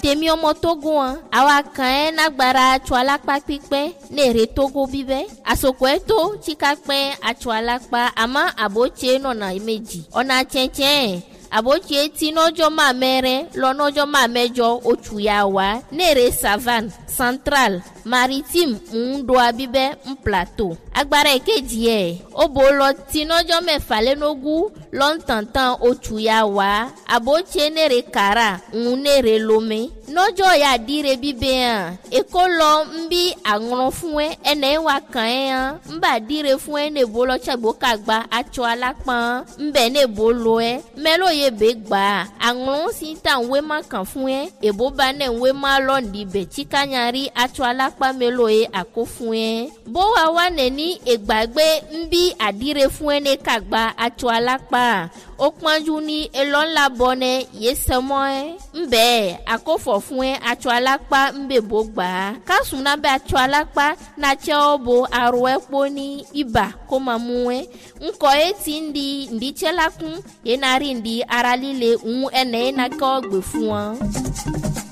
tèmi ọmọ Togo an àwa kan nagbara atsọ alakpa pípẹ́ nèrè Togo bíbẹ́ àsòkò tó tsika pẹ́ atsọ alakpa àmọ́ àbótse nọ̀nà méjì ọ̀nà tsẹ̀tsẹ̀ àbótse tí nọ́jọ́ máa mẹ́rẹ́ lọ́nọ́jọ́ máa mẹ́jọ oṣù yà wá nèrè savane central maritime ńdo abíbẹ́ ń plateau agbára èkejì ẹ̀ ó bò lọ tí nọ́jọ́ mẹ́fà lẹ́nogún lọ́ntàntàn oṣù yà wá àbótse nèrè kàrà ń nèrè lomé nọ́jọ́ yà dire bíbẹ́ hàn èkó lọ ń bí àrùn fún ẹ ẹnẹ́ wà kàn ẹ́ hàn ń bà dire fún ẹ nèbó lọ tsàgbó kàgbà atsọ alápọ̀n ń bẹ̀ nèbó lọ ẹ mẹ́lò yẹ bẹ́ gbà àrùn sí ta ń wé má kàn fún ẹ èbó bá nẹ̀ ń wé má lọ́ọ̀dì bẹ̀ tsikanyari atsọ alápá mẹ́lò yẹ àkó fún ẹ bó wa wà nẹ̀ ní ìgbàgbé ń bí àdire fún ẹ ní kàgbà atsọ alápá ó pọ́njú ní elọ́ńlá bọ́nẹ́ yé sẹ́mọ́ ẹ ń bẹ́ẹ̀ àkófọ̀ fún ẹ atsọ alápá ń bẹ̀ bó gbà á kásùn náà bẹ́ atsọ alápá náà tsẹ́ ọ bo arọ ẹ kpó ní ibà kó máa mú ẹ ńkọ ẹ ti ń di ǹdítsẹ́ la kún yẹn náà rí ǹdí ara líle ń ẹnẹ́ yẹn náà kọ́ gbè fún wọn.